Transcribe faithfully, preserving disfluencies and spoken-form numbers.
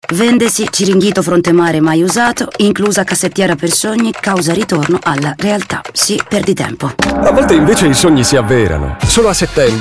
Vendesi Ciringhito Frontemare mai usato, inclusa cassettiera per sogni, causa ritorno alla realtà. Sì, perdi tempo. A volte invece i sogni si avverano. Solo a settembre